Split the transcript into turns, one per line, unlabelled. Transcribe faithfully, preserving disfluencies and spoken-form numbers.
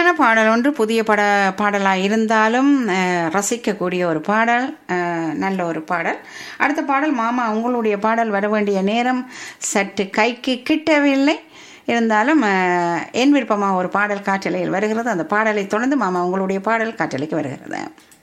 இனிமையான பாடல் ஒன்று, புதிய பட பாடலாக இருந்தாலும் அஹ், ரசிக்கக்கூடிய ஒரு பாடல், அஹ், நல்ல ஒரு பாடல். அடுத்த பாடல் மாமா உங்களுடைய பாடல் வர வேண்டிய நேரம் சற்று கைக்கு கிட்டவில்லை. இருந்தாலும் அஹ், என் விருப்பமாக ஒரு பாடல் காற்றலையில் வருகிறது. அந்த பாடலை தொடர்ந்து மாமா உங்களுடைய பாடல் காற்றலைக்கு வருகிறது.